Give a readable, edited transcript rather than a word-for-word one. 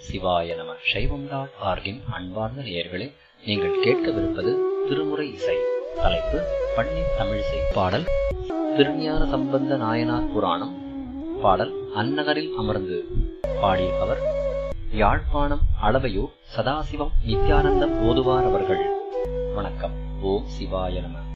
சிவாய நம. சைவம்.org-இன் அன்பார்ந்த நேயர்களே, நீங்கள் கேட்கவிருப்பது திருமுறை இசை. தலைப்பு பன்னின் தமிழிசை. பாடல் திருஞான சம்பந்த நாயனார் புராணம். பாடல் அந்நகரில் அமர்ந்து. பாடியவர் யாழ்ப்பாணம் அளவையூர் சதாசிவம் நித்யானந்தம் ஓதுவார் அவர்கள். வணக்கம். ஓம் சிவாய நம.